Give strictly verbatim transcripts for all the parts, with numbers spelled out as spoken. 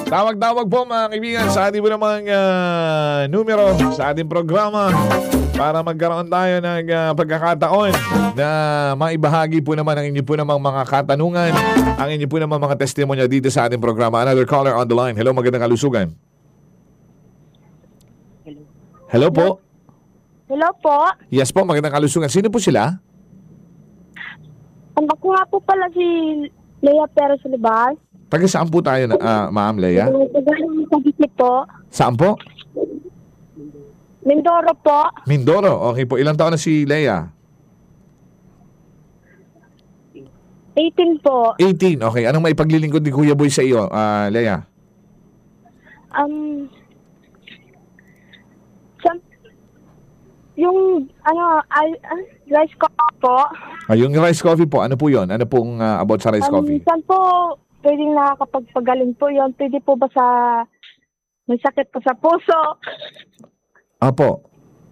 Tawag-tawag po mga kaibigan sa ating po namang uh, numero sa ating programa para magkaroon tayo ng uh, pagkakataon na maibahagi po naman ang inyo po namang mga katanungan, ang inyo po namang mga testimonya dito sa ating programa. Another caller on the line. Hello, magandang kalusugan. Hello po. Hello po. Yes po, magandang kalusugan. Sino po sila? Ang ako nga po pala si Lea Perez Libas. Taga saan po tayo, na, uh, Ma'am Lea? Taga Cavite po. Saan po? Mindoro po. Mindoro. Okay po. Ilang taon na si Lea? eighteen po. eighteen. Okay. Anong maipaglilingkod ni Kuya Boy sa iyo, uh, Lea? Um, sam- yung ano, ay, uh, rice coffee po. Ah, yung rice coffee po, ano po yun? Ano pong uh, about sa rice Um, coffee? saan po pwedeng nakakapagpagaling po yun? Pwede po ba sa may sakit po sa puso? Apo.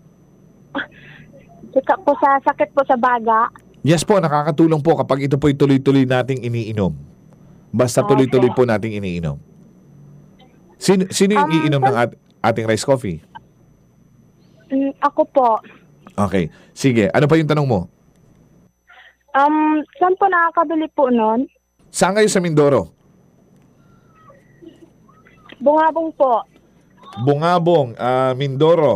Saka po sa sakit po sa baga? Yes po, nakakatulong po kapag ito po'y tuloy-tuloy nating iniinom. Basta Okay. tuloy-tuloy po nating iniinom. Sino, sino yung Um, iinom ng at, ating rice coffee? Mm, ako po. Okay. Sige. Ano pa yung tanong mo? Um, saan po nakakabili po nun? Saan kayo sa Mindoro? Bungabong po. Bungabong, ah, Mindoro.